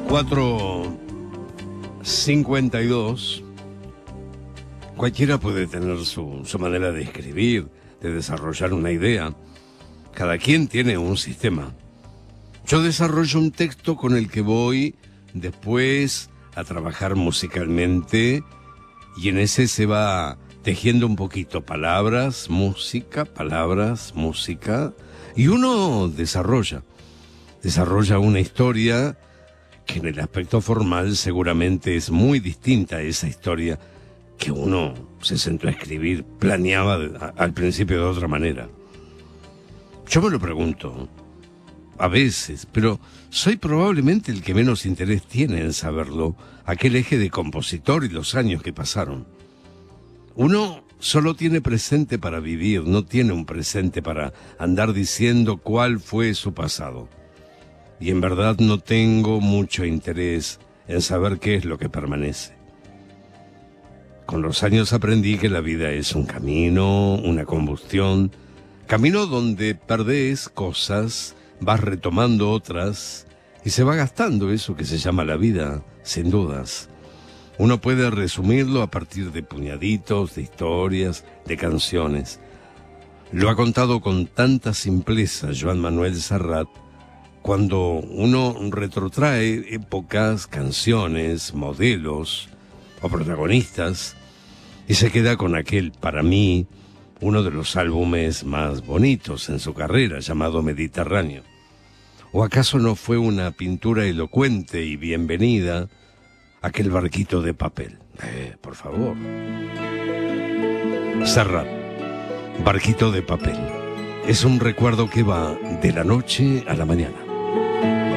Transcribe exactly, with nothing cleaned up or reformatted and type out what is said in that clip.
cuatro cincuenta y dos. Cualquiera puede tener su, su manera de escribir, de desarrollar una idea. Cada quien tiene un sistema. Yo desarrollo un texto con el que voy después a trabajar musicalmente, y en ese se va tejiendo un poquito palabras, música, palabras, música, y uno desarrolla, desarrolla una historia que en el aspecto formal seguramente es muy distinta a esa historia que uno se sentó a escribir, planeaba a, al principio de otra manera. Yo me lo pregunto a veces, pero soy probablemente el que menos interés tiene en saberlo, aquel eje de compositor y los años que pasaron. Uno solo tiene presente para vivir, no tiene un presente para andar diciendo cuál fue su pasado. Y en verdad no tengo mucho interés en saber qué es lo que permanece. Con los años aprendí que la vida es un camino, una combustión, camino donde perdés cosas, vas retomando otras y se va gastando eso que se llama la vida, sin dudas. Uno puede resumirlo a partir de puñaditos, de historias, de canciones. Lo ha contado con tanta simpleza Joan Manuel Serrat. Cuando uno retrotrae épocas, canciones, modelos o protagonistas y se queda con aquel, para mí, uno de los álbumes más bonitos en su carrera, llamado Mediterráneo. ¿O acaso no fue una pintura elocuente y bienvenida aquel barquito de papel? Eh, por favor. Serrat, Barquito de papel. Es un recuerdo que va de la noche a la mañana.